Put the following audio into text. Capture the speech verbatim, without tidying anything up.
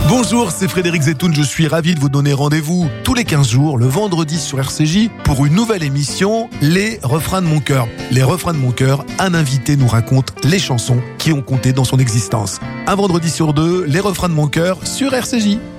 Bonjour, c'est Frédéric Zetoun, je suis ravi de vous donner rendez-vous tous les quinze jours, le vendredi sur R C J, pour une nouvelle émission, Les Refrains de mon cœur. Les Refrains de mon cœur, un invité nous raconte les chansons qui ont compté dans son existence. Un vendredi sur deux, Les Refrains de mon cœur sur R C J.